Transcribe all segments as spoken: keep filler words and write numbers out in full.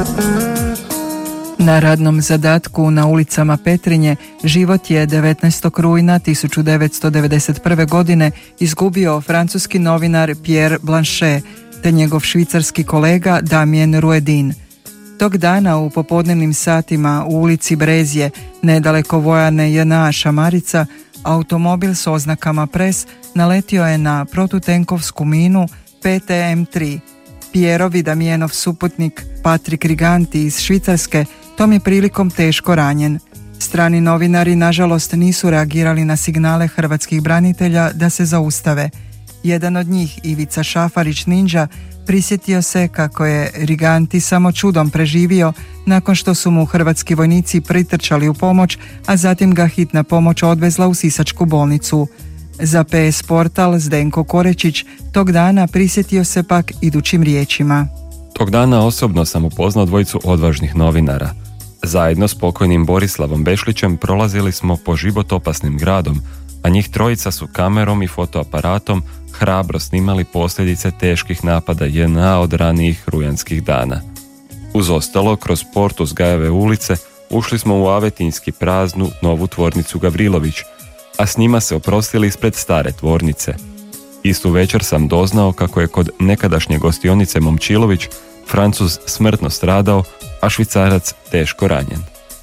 Na radnom zadatku na ulicama Petrinje život je devetnaestog rujna tisuću devetsto devedeset prve. godine izgubio francuski novinar Pierre Blanchet te njegov švicarski kolega Damien Ruedin. Tog dana u popodnevnim satima u ulici Brezje, nedaleko vojarne J N A Šamarica, automobil s oznakama Pres naletio je na protutenkovsku minu P T M tri. Pierrov i Damienov suputnik Patrick Riganti iz Švicarske tom je prilikom teško ranjen. Strani novinari nažalost nisu reagirali na signale hrvatskih branitelja da se zaustave. Jedan od njih, Ivica Šafarić Ninja, prisjetio se kako je Riganti samo čudom preživio nakon što su mu hrvatski vojnici pritrčali u pomoć, a zatim ga hitna pomoć odvezla u sisačku bolnicu. Za P S Portal Zdenko Korečić tog dana prisjetio se pak idućim riječima. Tog dana osobno sam upoznao dvojicu odvažnih novinara. Zajedno s pokojnim Borislavom Bešlićem prolazili smo po životopasnim gradom, a njih trojica su kamerom i fotoaparatom hrabro snimali posljedice teških napada J N A od ranijih rujanskih dana. Uz ostalo, kroz port uz Gajeve ulice ušli smo u Avetinski praznu novu tvornicu Gavrilović, a s njima se oprostili ispred stare tvornice. Istu večer sam doznao kako je kod nekadašnje gostionice Momčilović Francuz smrtno stradao, a Švicarac teško ranjen.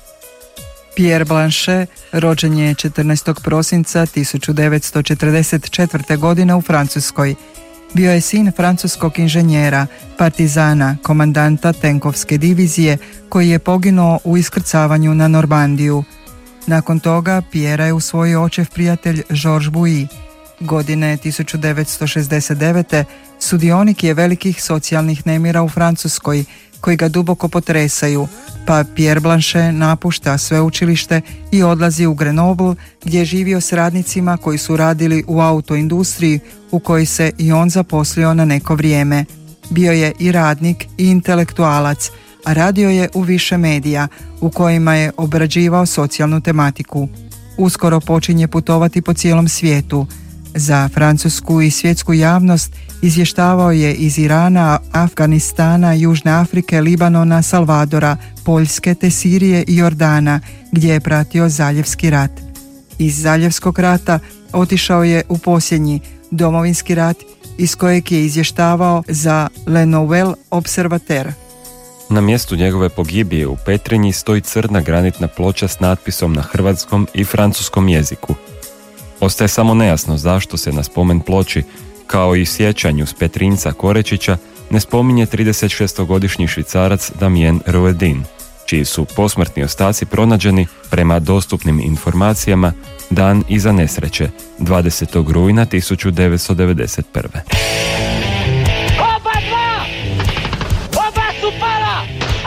Pierre Blanchet rođen je četrnaestog prosinca tisuću devetsto četrdeset četvrte. godine u Francuskoj. Bio je sin francuskog inženjera, partizana, komandanta tenkovske divizije koji je poginuo u iskrcavanju na Normandiju. Nakon toga Pierre je usvojio očev prijatelj Georges Bouilly. Godine tisuću devetsto šezdeset devete. sudionik je velikih socijalnih nemira u Francuskoj koji ga duboko potresaju, pa Pierre Blanchet napušta sveučilište i odlazi u Grenoble gdje je živio s radnicima koji su radili u autoindustriji u kojoj se i on zaposlio na neko vrijeme. Bio je i radnik i intelektualac, a radio je u više medija u kojima je obrađivao socijalnu tematiku. Uskoro počinje putovati po cijelom svijetu. Za francusku i svjetsku javnost izvještavao je iz Irana, Afganistana, Južne Afrike, Libanona, Salvadora, Poljske te Sirije i Jordana, gdje je pratio Zaljevski rat. Iz Zaljevskog rata otišao je u posljednji Domovinski rat iz kojeg je izvještavao za Le Nouvel Observateur. Na mjestu njegove pogibije u Petrinji stoji crna granitna ploča s natpisom na hrvatskom i francuskom jeziku. Ostaje samo nejasno zašto se na spomen ploči, kao i sjećanju s Petrinjca Korečića, ne spominje tridesetšestogodišnji Švicarac Damien Ruedin, čiji su posmrtni ostaci pronađeni prema dostupnim informacijama dan iza nesreće, dvadesetog rujna tisuću devetsto devedeset prve. Oba dva! Oba su pala!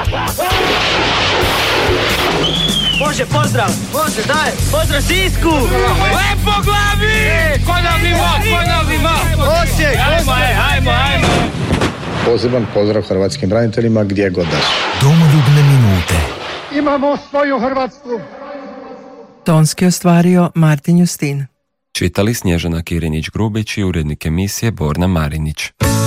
Može, pozdrav! Može, daj! Pozdrav Sisku! Lepo glavi! E, konavni mok, konavni mok! Osijek! Ajmo, ajmo, ajmo! Poseban pozdrav hrvatskim braniteljima gdje god da su. Domoljubne minute. Imamo svoju Hrvatsku! Tonski ostvario Martin Justin. Čitali Snježana Kirinić-Grubić i urednik emisije Borna Marinić.